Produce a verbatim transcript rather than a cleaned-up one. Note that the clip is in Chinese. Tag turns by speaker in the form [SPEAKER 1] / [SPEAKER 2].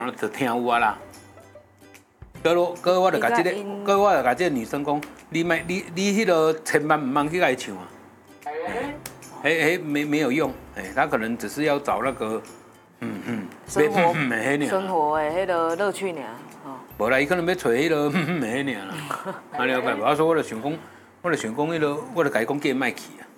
[SPEAKER 1] 就听有啊啦。搁落，搁我就甲这个，搁我就甲这个女生讲，你莫你你迄个千万唔茫去甲伊唱啊。嘿嘿，没没有用，哎，他可能只是要找那个，嗯嗯，
[SPEAKER 2] 生活生
[SPEAKER 1] 活
[SPEAKER 2] 活的迄个乐趣尔，哦。
[SPEAKER 1] 无啦，伊可能要找迄个嗯嗯的尔啦。啊了解无？我说我就想讲，我就想讲迄个，我就甲伊讲叫伊莫去啊。